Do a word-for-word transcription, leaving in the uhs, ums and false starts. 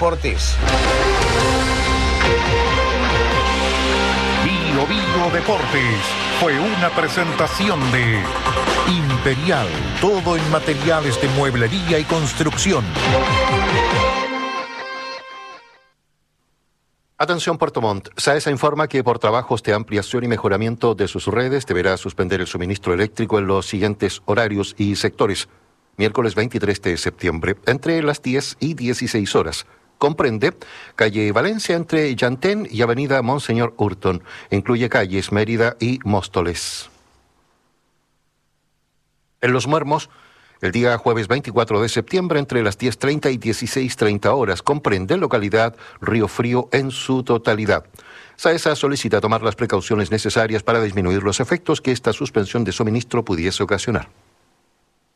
Deportes. Bio Bio Deportes fue una presentación de Imperial, todo en materiales de mueblería y construcción. Atención Puerto Montt, SAESA informa que por trabajos de ampliación y mejoramiento de sus redes deberá suspender el suministro eléctrico en los siguientes horarios y sectores. Miércoles veintitrés de septiembre, entre las diez y dieciséis horas. Comprende calle Valencia entre Llantén y avenida Monseñor Hurton. Incluye calles Mérida y Móstoles. En Los Muermos, el día jueves veinticuatro de septiembre, entre las diez treinta y dieciséis treinta horas, comprende localidad Río Frío en su totalidad. SAESA solicita tomar las precauciones necesarias para disminuir los efectos que esta suspensión de suministro pudiese ocasionar.